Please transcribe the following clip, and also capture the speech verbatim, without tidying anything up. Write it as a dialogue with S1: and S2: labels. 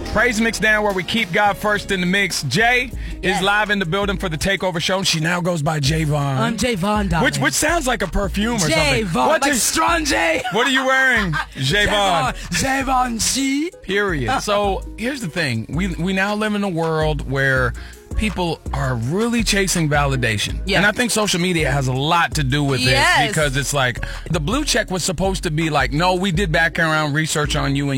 S1: Praise Mix Down, where we keep God first in the mix. Jay
S2: Yes.
S1: is live in the building for the Takeover Show. She now goes by Javon.
S2: I'm Javon, darling.
S1: Which which sounds like a perfume or something.
S2: Javon,
S1: What
S2: like
S1: is-
S2: Strong J.
S1: What are you wearing, Javon?
S2: Javon G.
S1: Period. So here's the thing: we we now live in a world where people are really chasing validation,
S2: Yeah.
S1: and I think social media has a lot to do with
S2: Yes.
S1: it because it's like the blue check was supposed to be like, no, we did background research on you and